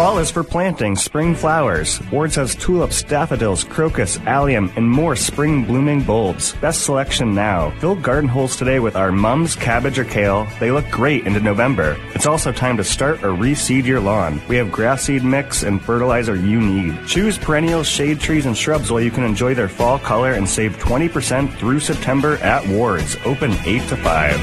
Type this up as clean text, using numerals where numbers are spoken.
Fall is for planting spring flowers. Ward's has tulips, daffodils, crocus, allium, and more spring blooming bulbs. Best selection now. Fill garden holes today with our mums, cabbage, or kale. They look great into November. It's also time to start or reseed your lawn. We have grass seed mix and fertilizer you need. Choose perennials, shade trees, and shrubs while you can enjoy their fall color and save 20% through September at Ward's. Open 8 to 5.